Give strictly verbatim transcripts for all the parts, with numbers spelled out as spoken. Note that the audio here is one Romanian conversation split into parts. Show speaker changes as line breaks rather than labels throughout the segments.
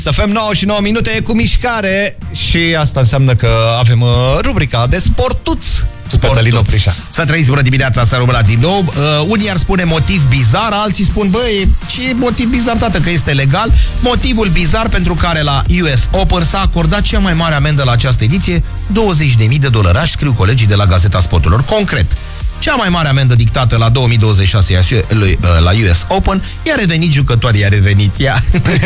Să fim nouă și nouă minute cu mișcare. Și asta înseamnă că avem uh, rubrica de sportuț.
Sportuț. Să trăiți, bună dimineața, să rămână din nou. uh, Unii ar spune motiv bizar, alții spun, băi, ce motiv bizar, tată, că este legal. Motivul bizar pentru care la U S Open s-a acordat cea mai mare amendă la această ediție, douăzeci de mii de dolari, scriu colegii de la Gazeta Sporturilor. Concret, cea mai mare amendă dictată la două mii douăzeci și șase la U S Open i-a revenit jucătoarea, i-a revenit, i-a,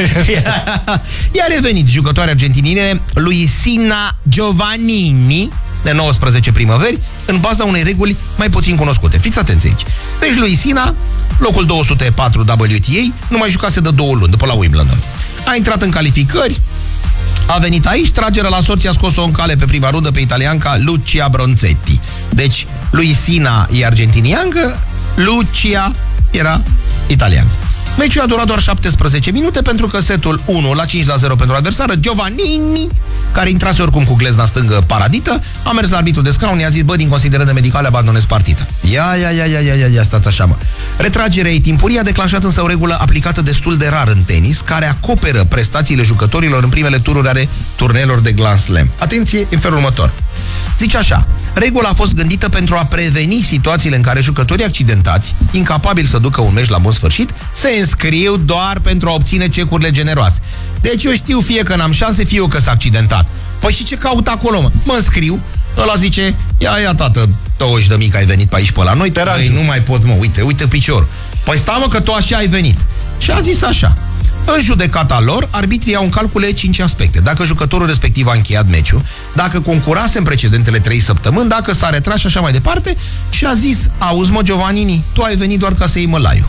i-a revenit jucătoarea argentinine Luisina Giovannini, de nouăsprezece primăveri, în baza unei reguli mai puțin cunoscute. Fiți atenți aici. Deci Luisina, locul două sute patru W T A, nu mai jucase de două luni, după la Wimbledon. A intrat în calificări, a venit aici, tragerea la sorți a scos-o în cale pe prima rundă pe italianca Lucia Bronzetti. Deci, Luisina e argentiniancă, Lucia era italiană. Meciul a durat doar șaptesprezece minute pentru că setul unu la cinci la zero pentru adversară, Giovannini, care intrase oricum cu glezna stângă paradită, a mers la arbitru de scaun, i-a zis, bă, din considerente medicale abandonez partida. Ia, ia, ia, ia, ia, ia, ia, stați așa, mă. Retragerea ei timpurie a declanșat însă o regulă aplicată destul de rar în tenis, care acoperă prestațiile jucătorilor în primele tururi ale turneelor de Grand Slam. Atenție, în felul următor. Zice așa, regula a fost gândită pentru a preveni situațiile în care jucătorii accidentați, incapabili să ducă un meci la bun sfârșit, se înscriu doar pentru a obține cecurile generoase. Deci eu știu fie că n-am șanse, fie eu că s-a accidentat. Păi și ce caut acolo, mă? Mă înscriu, ăla zice, ia, ia, tată, douăzeci de mii că ai venit pe aici pe la noi, păi nu mai pot, mă, uite, uite piciorul. Păi stai, mă, că tu așa ai venit. Și a zis așa. În judecata lor, arbitrii iau în calcule cinci aspecte. Dacă jucătorul respectiv a încheiat meciul, dacă concurase în precedentele trei săptămâni, dacă s-a retras și așa mai departe, și a zis, auzi, mă, Giovannini, tu ai venit doar ca să iei mălaiul.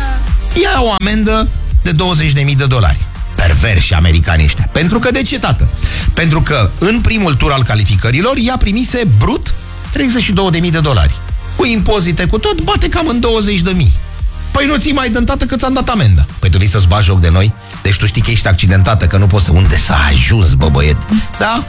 Ia o amendă de douăzeci de mii de dolari. Perverși americanii ăștia. Pentru că, de ce, tată? Pentru că în primul tur al calificărilor ea primise brut treizeci și două de mii de dolari. Cu impozite, cu tot, bate cam în douăzeci de mii. Păi nu ți mai dăm, tată, că ți-am dat amendă. Păi tu vii să-ți bagi joc de noi? Deci tu știi că ești accidentată, că nu poți să... Unde s-a ajuns, bă, băiet? Da?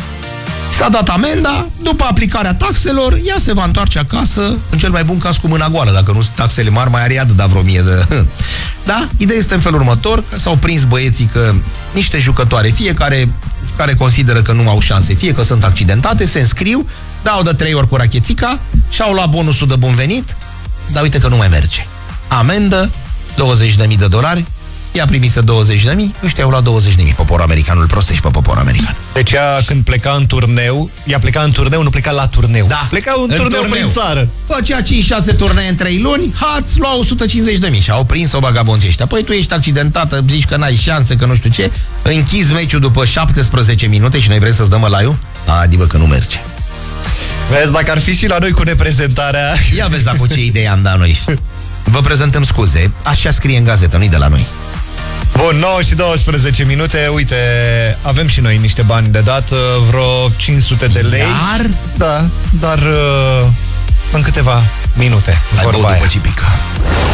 S-a dat amenda, după aplicarea taxelor, ea se va întoarce acasă, în cel mai bun caz cu mâna goală. Dacă nu sunt taxele mari, mai are ea de da vreo mie de... Da? Ideea este în felul următor, că s-au prins băieții că niște jucătoare, fiecare care consideră că nu au șanse, fie că sunt accidentate, se înscriu, dau de trei ori cu rachețica și au luat bonusul de bun venit, dar uite că nu mai merge. Amendă, douăzeci de mii de dolari, ea primise douăzeci de mii, ăștia au luat douăzeci de mii. Poporul american îl prostești pe poporul american.
Deci ea, când pleca în turneu, ea pleca în turneu, nu pleca la turneu.
Da,
pleca în, în turneu, turneu prin țară.
Făcea cinci șase turnee în trei luni, hați, lua o sută cincizeci de mii și au prins-o bagabonții ăștia. Păi tu ești accidentată, zici că n-ai șanse, că nu știu ce, închizi meciul după șaptesprezece minute și noi vrei să-ți dăm mălaiul? Adi, bă, că nu merge.
Vezi, dacă ar fi și la noi cu neprezentarea...
Ia vezi cu ce idei am dat noi. Vă prezentăm scuze, așa scrie în gazetă, nu-i de la noi.
Bun, nouă și douăsprezece minute, uite, avem și noi niște bani de dat, vreo cinci sute de lei.
Iar?
Da, dar în câteva minute.
Hai, bău după cipica.